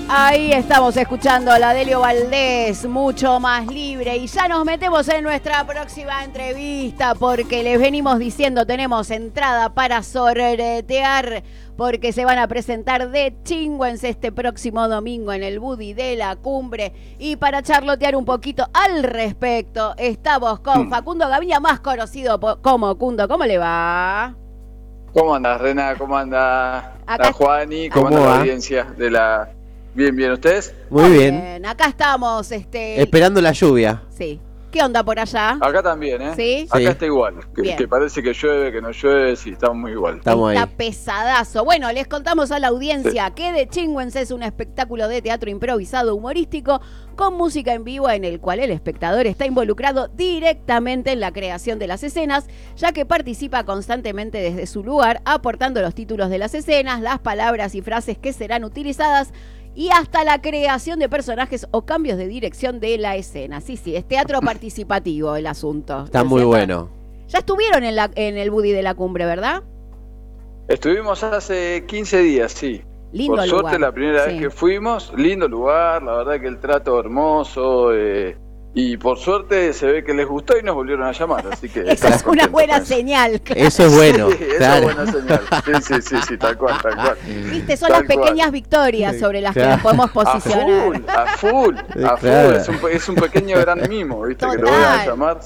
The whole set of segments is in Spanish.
Ahí estamos escuchando a la Delio Valdés, mucho más libre. Y ya nos metemos en nuestra próxima entrevista porque les venimos diciendo, tenemos entrada para sortear porque se van a presentar The Chingüens este próximo domingo en el Buddy de la Cumbre. Y para charlotear un poquito al respecto, estamos con Facundo Gaviña, más conocido como Cundo. ¿Cómo le va? ¿Cómo andas, Rena? ¿Cómo anda Acá... Juani? ¿Cómo anda la audiencia de la... Bien, ¿ustedes? Muy bien. Acá estamos, esperando la lluvia. Sí. ¿Qué onda por allá? Acá también, ¿eh? ¿Sí? Acá está igual. Que parece que llueve, que no llueve, sí, estamos muy igual. Está pesadazo. Bueno, les contamos a la audiencia que The Chingüens es un espectáculo de teatro improvisado humorístico con música en vivo en el cual el espectador está involucrado directamente en la creación de las escenas, ya que participa constantemente desde su lugar, aportando los títulos de las escenas, las palabras y frases que serán utilizadas, y hasta la creación de personajes o cambios de dirección de la escena. Sí, es teatro participativo el asunto. Está muy bueno. Ya estuvieron en el Buddy de la Cumbre, ¿verdad? Estuvimos hace 15 días, sí. Lindo Por lugar. suerte la primera vez que fuimos, lindo lugar, la verdad que el trato hermoso, y por suerte se ve que les gustó y nos volvieron a llamar, así que... Esa es una buena señal, claro. Eso es bueno. Sí, claro. Esa es buena señal. Sí, tal cual. Viste, son las pequeñas victorias sobre las que nos podemos posicionar. A full. Es un pequeño gran mimo, ¿viste? Total. Que lo van a llamar.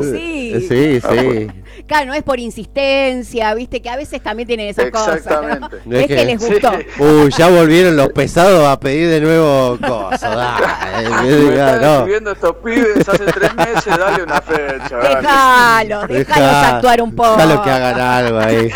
Sí. Claro, no es por insistencia, viste, que a veces también tienen esas cosas. Exactamente. ¿no? Es que les gustó. Ya volvieron los pesados a pedir de nuevo cosas. Me están escribiendo estos pibes hace 3 meses, dale una fecha. Déjalos actuar un poco. Déjalos que hagan algo ahí.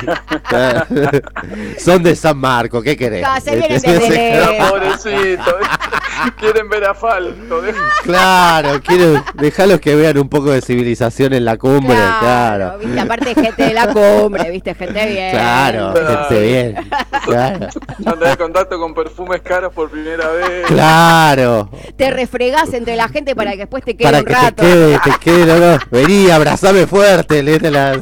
Son de San Marco, ¿qué querés? Se vienen de pobrecito, quieren ver asfalto. Claro, dejalos que vean un poco de civilización en la cumbre, claro. Viste, aparte gente de la cumbre, viste, gente bien. Claro, gente bien. Claro. Andar en contacto con perfumes caros por primera vez. Claro. Te refregás entre la gente para que después te quede para un que rato. Te quede, no. Vení, abrazame fuerte, léete la...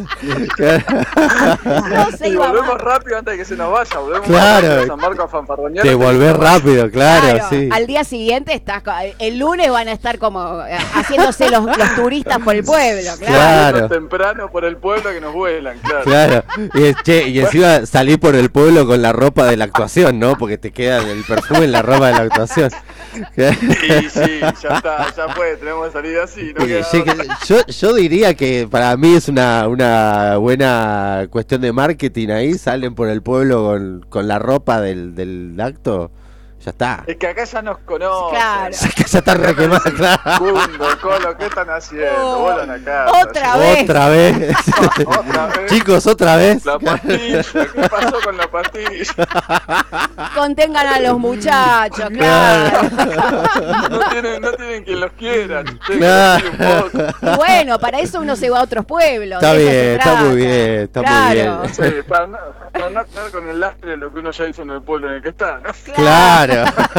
Y volvemos rápido antes de que se nos vaya. Volvemos rápido a San Marcos a fanfarroñar. Te volvés rápido, claro, sí. Al día siguiente el lunes van a estar como haciéndose los turistas por el pueblo, claro. Temprano por el pueblo que nos vuelan, claro. Y encima salir por el pueblo con la ropa de la actuación, ¿no? Porque te queda el perfume en la ropa de la actuación. Sí, ya está, ya fue, tenemos que salir así. Yo diría que para mí es una buena cuestión de marketing ahí, salen por el pueblo con la ropa del acto. Ya está. Es que acá ya nos conocen. Claro. Que ya está requemada, claro. Cundo, Colo, ¿qué están haciendo? Vuelan acá. Otra vez. Chicos, otra vez. La pastilla, ¿qué pasó con la pastilla? Contengan a los muchachos, claro. No tienen quien los quiera. Claro. Y bueno, para eso uno se va a otros pueblos. Está bien, está muy bien, muy bien. Sí, para no estar con el lastre de lo que uno ya hizo en el pueblo en el que está, ¿no? Claro.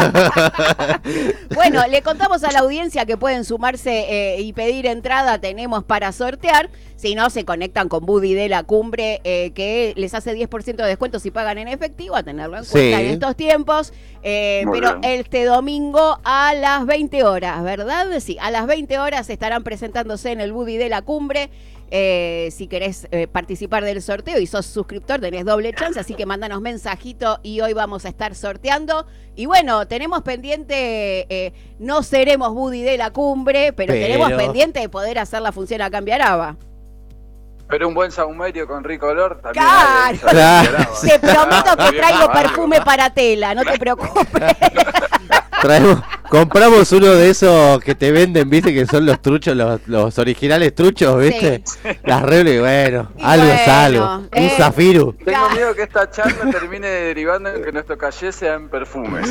Bueno, le contamos a la audiencia que pueden sumarse y pedir entrada, tenemos para sortear. Si no, se conectan con Buddy de la Cumbre, que les hace 10% de descuento si pagan en efectivo, a tenerlo en cuenta en estos tiempos. Pero este domingo a las 20 horas, ¿verdad? Sí, a las 20 horas estarán presentándose en el Buddy de la Cumbre. Si querés participar del sorteo y sos suscriptor, tenés doble chance, así que mándanos mensajito y hoy vamos a estar sorteando. Y bueno, tenemos pendiente, no seremos Buddy de la Cumbre, pero tenemos pendiente de poder hacer la función acá en Viaraba. Pero un buen saumerio con rico olor también. Claro. Te prometo que traigo perfume para tela, no te preocupes. Compramos uno de esos que te venden, viste, que son los truchos, los originales truchos, viste. Sí. Las reglas, bueno, algo es algo. Un zafiro. Tengo miedo que esta charla termine derivando en que nuestro calle sea en perfumes.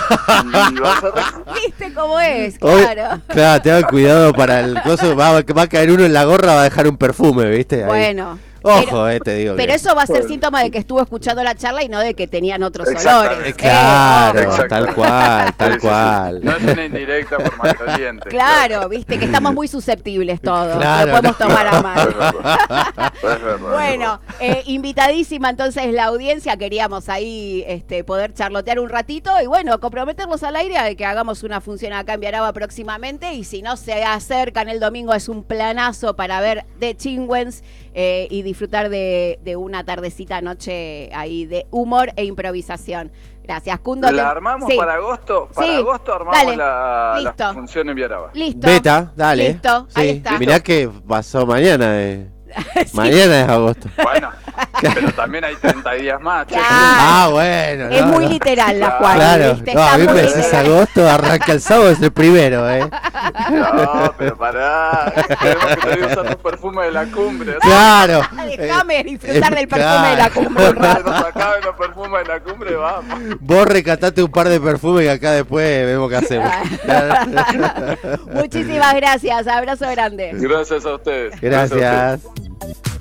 ¿Viste cómo es? Claro. Claro, tengan cuidado para el coso. Va a caer uno en la gorra, va a dejar un perfume, viste. Bueno. Ojo, te digo. Pero que... eso va a ser Bueno. síntoma de que estuvo escuchando la charla y no de que tenían otros Exactamente. olores. Claro, Exacto. tal cual, tal Sí, sí, sí. cual. No es una indirecta por mal caliente. Claro, viste, que estamos muy susceptibles todos. Claro, Lo podemos no. tomar a Es mal. verdad. Es verdad. Bueno, invitadísima entonces la audiencia, queríamos ahí poder charlotear un ratito y bueno, comprometerlos al aire a que hagamos una función acá en Viaraba próximamente y si no se acercan el domingo es un planazo para ver The Chingüens y disfrutar de una tardecita noche ahí de humor e improvisación. Gracias, Kundo. ¿La armamos Sí. para agosto? Para Sí, agosto armamos dale. la Listo. función en Viaraba. Listo. Beta, dale. Listo, ahí Sí. está. Mirá que pasó mañana. Sí. Mañana es agosto. Bueno, pero también hay 30 días más. che. Claro. Ah, bueno. Es no, muy no. literal la Claro. Juan. Claro, ¿viste? no, a Está mí muy me decís literal. agosto, arranca el sábado, es el primero, No, pero pará. Tenemos que salir usando perfume de la cumbre. Claro. Déjame disfrutar del perfume de la cumbre un Cuando rato. nos acaben los perfumes de la cumbre, vamos. Vos recatate un par de perfumes que acá después vemos qué hacemos. Muchísimas gracias. Abrazo grande. Gracias a ustedes. Gracias.